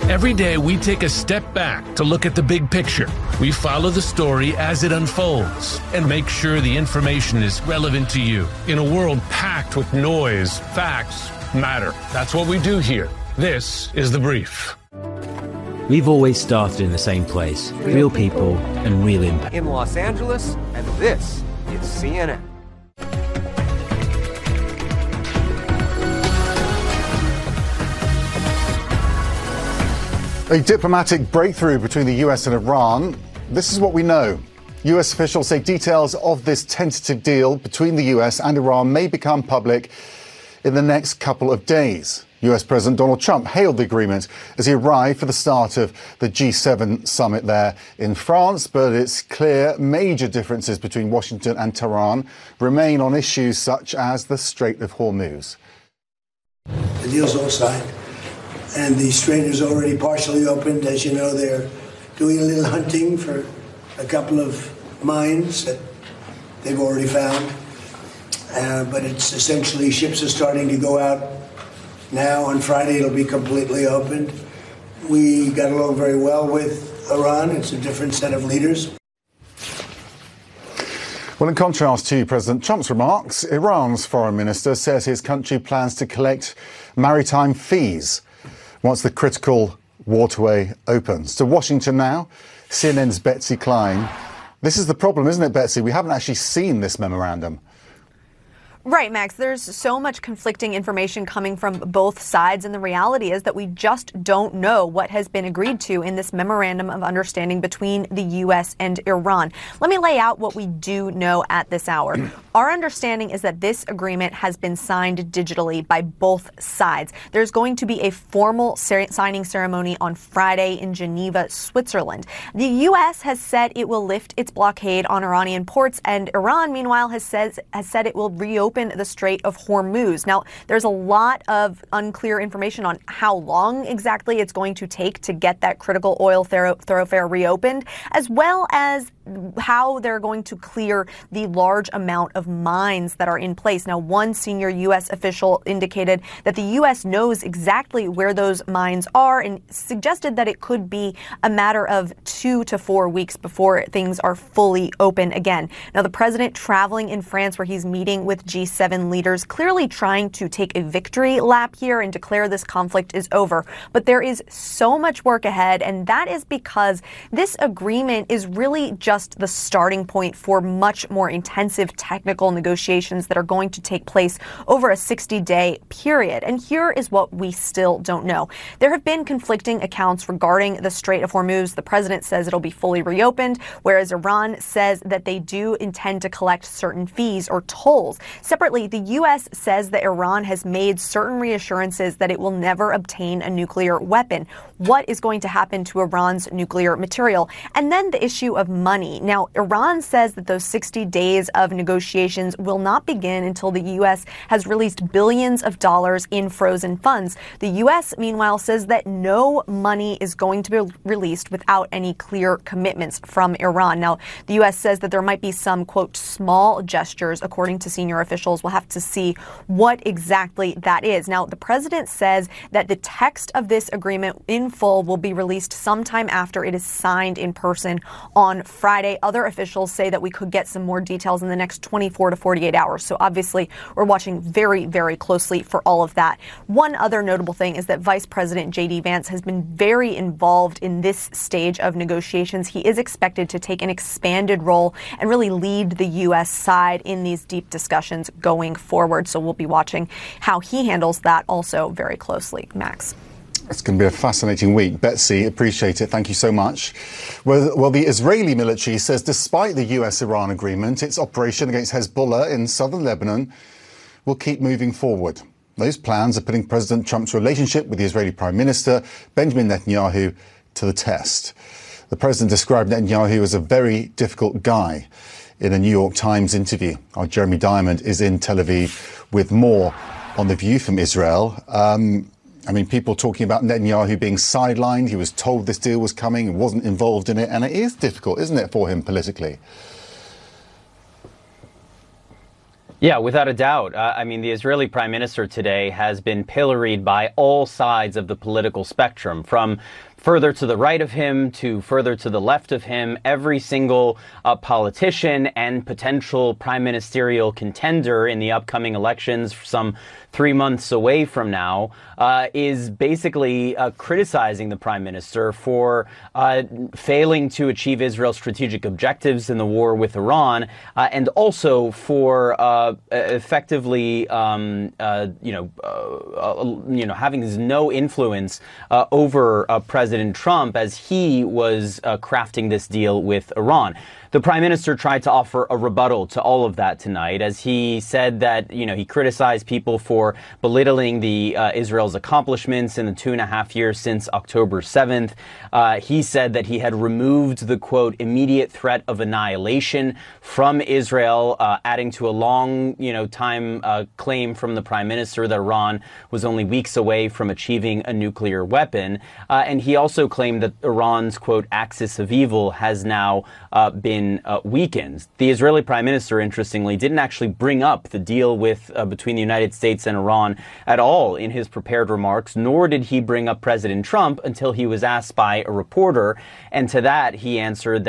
Every day we take a step back to look at the big picture. We follow the story as it unfolds and make sure the information is relevant to you. In a world packed with noise, facts matter. That's what we do here. This is The Brief. We've always started in the same place, real people and real impact. In Los Angeles, and this is CNN. A diplomatic breakthrough between the US and Iran. This is what we know. US officials say details of this tentative deal between the US and Iran may become public in the next couple of days. US President Donald Trump hailed the agreement as he arrived for the start of the G7 summit there in France, but it's clear major differences between Washington and Tehran remain on issues such as the Strait of Hormuz. The deal's all signed, and the strait is already partially opened. As you know, they're doing a little hunting for a couple of mines that they've already found, but it's essentially ships are starting to go out now. On Friday, it'll be completely opened. We got along very well with Iran. It's a different set of leaders. Well, in contrast to President Trump's remarks, Iran's foreign minister says his country plans to collect maritime fees once the critical waterway opens. To Washington now, CNN's Betsy Klein. This is the problem, isn't it, Betsy? We haven't actually seen this memorandum. Right, Max. There's so much conflicting information coming from both sides, and the reality is that we just don't know what has been agreed to in this memorandum of understanding between the U.S. and Iran. Let me lay out what we do know at this hour. Our understanding is that this agreement has been signed digitally by both sides. There's going to be a formal signing ceremony on Friday in Geneva, Switzerland. The U.S. has said it will lift its blockade on Iranian ports, and Iran, meanwhile, has said it will reopen the Strait of Hormuz. Now, there's a lot of unclear information on how long exactly it's going to take to get that critical oil thoroughfare reopened, as well as how they're going to clear the large amount of mines that are in place. Now, one senior U.S. official indicated that the U.S. knows exactly where those mines are and suggested that it could be a matter of 2 to 4 weeks before things are fully open again. Now, the president traveling in France, where he's meeting with G7 leaders, clearly trying to take a victory lap here and declare this conflict is over. But there is so much work ahead, and that is because this agreement is really just the starting point for much more intensive technical negotiations that are going to take place over a 60-day period. And here is what we still don't know. There have been conflicting accounts regarding the Strait of Hormuz. The president says it'll be fully reopened, whereas Iran says that they do intend to collect certain fees or tolls. Separately, the U.S. says that Iran has made certain reassurances that it will never obtain a nuclear weapon. What is going to happen to Iran's nuclear material? And then the issue of money. Now, Iran says that those 60 days of negotiations will not begin until the U.S. has released billions of dollars in frozen funds. The U.S., meanwhile, says that no money is going to be released without any clear commitments from Iran. Now, the U.S. says that there might be some, quote, small gestures, according to senior officials. We'll have to see what exactly that is. Now, the president says that the text of this agreement in full will be released sometime after it is signed in person on Friday. Other officials say that we could get some more details in the next 24 to 48 hours. So obviously, we're watching very, very closely for all of that. One other notable thing is that Vice President J.D. Vance has been very involved in this stage of negotiations. He is expected to take an expanded role and really lead the U.S. side in these deep discussions going forward. So we'll be watching how he handles that also very closely. Max. It's going to be a fascinating week. Betsy, appreciate it. Thank you so much. Well, the Israeli military says despite the US-Iran agreement, its operation against Hezbollah in southern Lebanon will keep moving forward. Those plans are putting President Trump's relationship with the Israeli Prime Minister, Benjamin Netanyahu, to the test. The president described Netanyahu as a very difficult guy in a New York Times interview. Our Jeremy Diamond is in Tel Aviv with more on the view from Israel. People talking about Netanyahu being sidelined. He was told this deal was coming and wasn't involved in it. And it is difficult, isn't it, for him politically? Yeah, without a doubt. I mean, the Israeli prime minister today has been pilloried by all sides of the political spectrum, from further to the right of him to further to the left of him. Every single politician and potential prime ministerial contender in the upcoming elections, some 3 months away from now, is basically criticizing the prime minister for failing to achieve Israel's strategic objectives in the war with Iran, and also for effectively, having no influence over President Trump as he was crafting this deal with Iran. The prime minister tried to offer a rebuttal to all of that tonight, as he said that, he criticized people for belittling Israel's accomplishments in the 2.5 years since October 7th. He said that he had removed the, quote, immediate threat of annihilation from Israel, adding to a long, time claim from the prime minister that Iran was only weeks away from achieving a nuclear weapon. And he also claimed that Iran's, quote, axis of evil has now been weakened. The Israeli prime minister, interestingly, didn't actually bring up the deal between the United States and Iran at all in his prepared remarks, nor did he bring up President Trump until he was asked by a reporter. And to that, he answered that